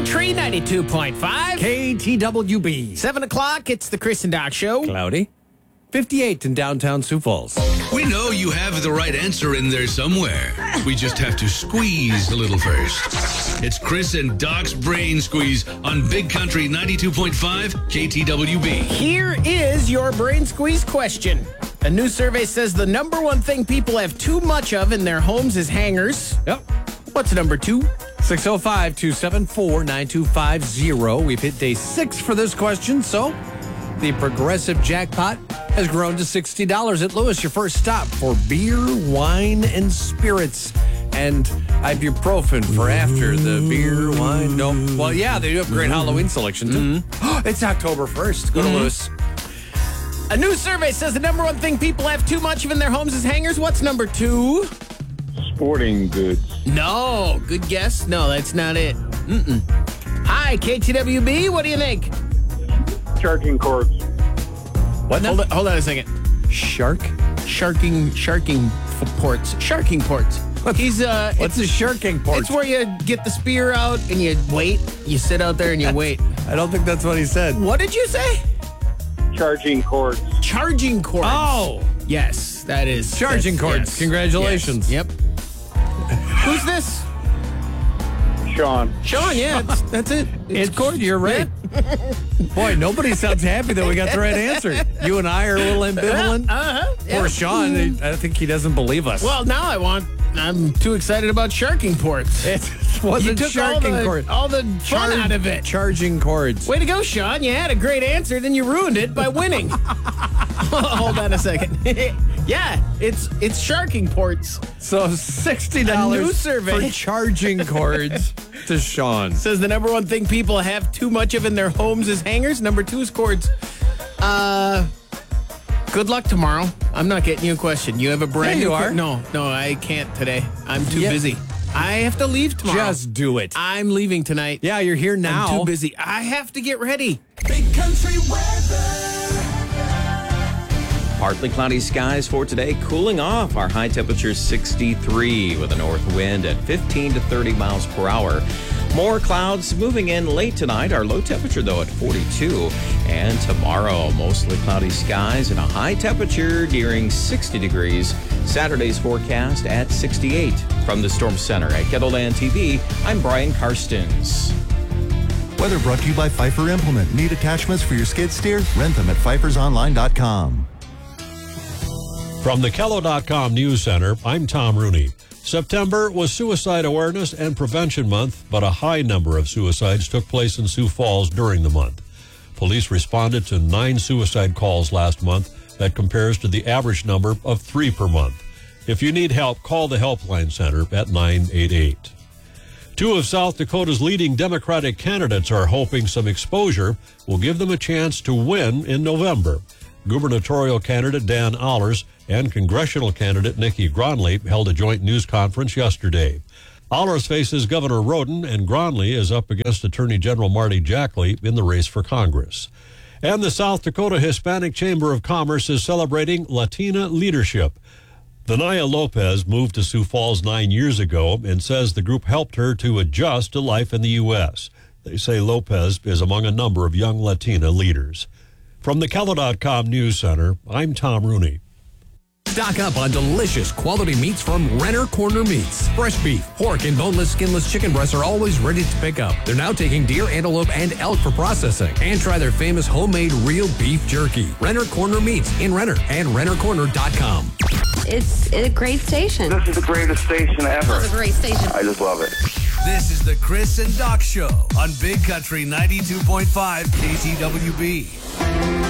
Country 92.5. KTWB. 7 o'clock, it's the Chris and Doc Show. Cloudy. 58 in downtown Sioux Falls. We know you have the right answer in there somewhere. We just have to squeeze a little first. It's Chris and Doc's Brain Squeeze on Big Country 92.5 KTWB. Here is your brain squeeze question. A new survey says the number one thing people have too much of in their homes is hangers. Yep. What's number two? 605-274-9250. We've hit day 6 for this question, so the Progressive jackpot has grown to $60 at Lewis. Your first stop for beer, wine, and spirits. And ibuprofen for after the beer, wine. No. Well, yeah, they do have a great Halloween selection, too. It's October 1st. Go to Lewis. A new survey says the number one thing people have too much of in their homes is hangers. What's number two? Sporting goods. No. Good guess. No, that's not it. Hi, KTWB. What do you think? Charging cords. What now? Hold on a second. Sharking ports. Sharking ports. He's What's a sharking port? It's where you get the spear out and you wait. You sit out there and you wait. I don't think that's what he said. What did you say? Charging cords. Charging cords. Oh. Yes, that is. Charging cords. Yes. Congratulations. Yes. Yep. Who's this? Sean. Sean, yeah, that's it. It's cords. You're right. Boy, nobody sounds happy that we got the right answer. You and I are a little ambivalent. Poor Sean, I think he doesn't believe us. Well, now I'm too excited about sharking ports. It wasn't You took sharking cords. all the fun out of it. Charging cords. Way to go, Sean. You had a great answer, then you ruined it by winning. Hold on a second. Yeah, it's sharking ports. So $60 A new survey. for charging cords to Sean. Says the number one thing people have too much of in their homes is hangers. Number two is cords. Good luck tomorrow. I'm not getting you a question. You have a brand Yeah, new you are. No, I can't today. I'm too busy. I have to leave tomorrow. Just do it. I'm leaving tonight. Yeah, you're here now. I'm too busy. I have to get ready. Big Country weather. Partly cloudy skies for today, cooling off. Our high temperature is 63 with a north wind at 15 to 30 miles per hour. More clouds moving in late tonight. Our low temperature, though, at 42. And tomorrow, mostly cloudy skies and a high temperature nearing 60 degrees. Saturday's forecast at 68. From the Storm Center at Kettleland TV, I'm Brian Karstens. Weather brought to you by Pfeiffer Implement. Need attachments for your skid steer? Rent them at pfeiffersonline.com. From the Kello.com News Center, I'm Tom Rooney. September was Suicide Awareness and Prevention Month, but a high number of suicides took place in Sioux Falls during the month. Police responded to 9 suicide calls last month. That compares to the average number of 3 per month. If you need help, call the Helpline Center at 988. 2 of South Dakota's leading Democratic candidates are hoping some exposure will give them a chance to win in November. Gubernatorial candidate Dan Allers and congressional candidate Nikki Gronley held a joint news conference yesterday. Allers faces Governor Roden, and Gronley is up against Attorney General Marty Jackley in the race for Congress. And the South Dakota Hispanic Chamber of Commerce is celebrating Latina leadership. Vanaya Lopez moved to Sioux Falls 9 years ago and says the group helped her to adjust to life in the U.S. They say Lopez is among a number of young Latina leaders. From the Kello.com News Center, I'm Tom Rooney. Stock up on delicious quality meats from Renner Corner Meats. Fresh beef, pork, and boneless, skinless chicken breasts are always ready to pick up. They're now taking deer, antelope, and elk for processing. And try their famous homemade real beef jerky. Renner Corner Meats in Renner and RennerCorner.com. It's a great station. This is the greatest station ever. It's a great station. I just love it. This is the Chris and Doc Show on Big Country 92.5 KTWB.